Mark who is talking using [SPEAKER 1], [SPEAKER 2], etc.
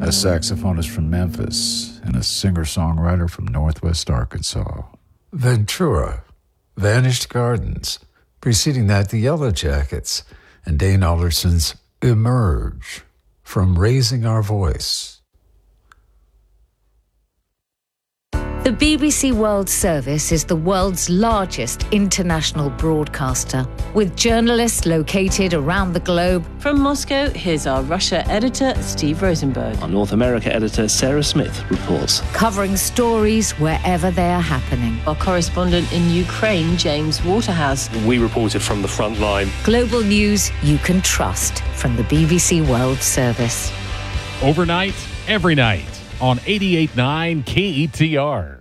[SPEAKER 1] a saxophonist from Memphis, and a singer-songwriter from Northwest Arkansas. Ventura, Vanished Gardens, preceding that the Yellow Jackets, and Dane Alderson's Emerge from Raising Our Voice.
[SPEAKER 2] The BBC World Service is the world's largest international broadcaster, with journalists located around the globe.
[SPEAKER 3] From Moscow, here's our Russia editor, Steve Rosenberg.
[SPEAKER 4] Our North America editor, Sarah Smith, reports.
[SPEAKER 2] Covering stories wherever they are happening.
[SPEAKER 3] Our correspondent in Ukraine, James Waterhouse.
[SPEAKER 5] We reported from the front line.
[SPEAKER 2] Global news you can trust from the BBC World Service.
[SPEAKER 6] Overnight, every night on 88.9 KETR.